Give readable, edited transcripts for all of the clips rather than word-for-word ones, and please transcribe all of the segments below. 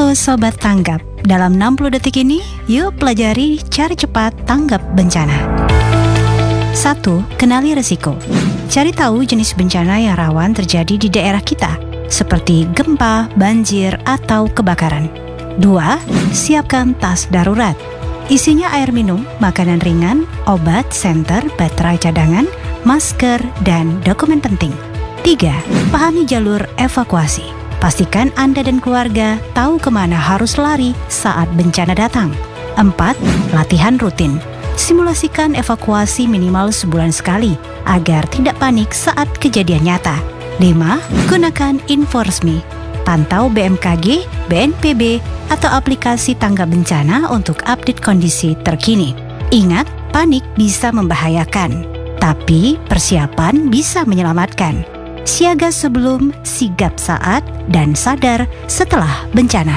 Halo Sobat Tanggap, dalam 60 detik ini, yuk pelajari cara cepat tanggap bencana. 1. Kenali risiko. Cari tahu jenis bencana yang rawan terjadi di daerah kita, seperti gempa, banjir, atau kebakaran. 2. Siapkan tas darurat. Isinya air minum, makanan ringan, obat, senter, baterai cadangan, masker, dan dokumen penting. 3. Pahami jalur evakuasi. Pastikan Anda dan keluarga tahu kemana harus lari saat bencana datang. 4. Latihan rutin. Simulasikan evakuasi minimal sebulan sekali agar tidak panik saat kejadian nyata. 5. Gunakan InfoResmi. Pantau BMKG, BNPB, atau aplikasi tanggap bencana untuk update kondisi terkini. Ingat, panik bisa membahayakan, tapi persiapan bisa menyelamatkan. Siaga sebelum, sigap saat, dan sadar setelah bencana.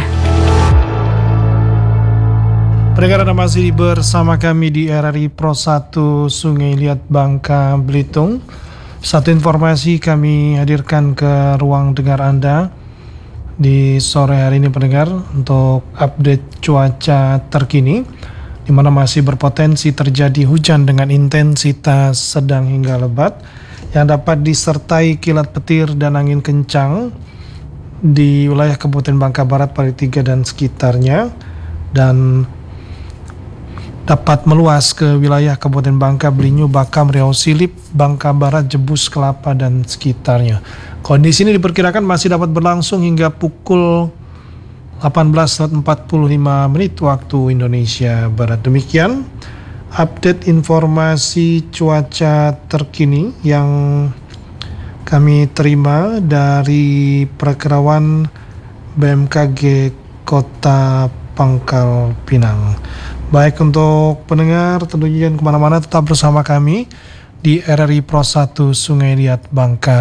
Pendengar, Anda masih bersama kami di RRI Pro 1 Sungai Liat, Bangka Belitung. Satu informasi kami hadirkan ke ruang dengar Anda di sore hari ini, pendengar, untuk update cuaca terkini, di mana masih berpotensi terjadi hujan dengan intensitas sedang hingga lebat yang dapat disertai kilat petir dan angin kencang di wilayah Kabupaten Bangka Barat, Paritiga, dan sekitarnya, dan dapat meluas ke wilayah Kabupaten Bangka, Belinyu, Bakam, Riau Silip, Bangka Barat, Jebus, Kelapa, dan sekitarnya. Kondisi ini diperkirakan masih dapat berlangsung hingga pukul 18.45 waktu Indonesia Barat. Demikian update informasi cuaca terkini yang kami terima dari Perakirawan BMKG Kota Pangkal Pinang. Baik, untuk pendengar tentunya jangan kemana-mana, tetap bersama kami di RRI Pro 1 Sungai Liat, Bangka